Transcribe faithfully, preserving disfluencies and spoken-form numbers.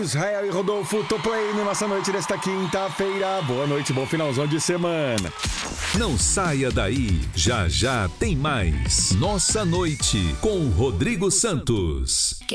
Israel e Rodolfo Toplay nessa noite desta quinta-feira. Boa noite, bom finalzão de semana. Não saia daí, já já tem mais. Nossa Noite com Rodrigo Santos.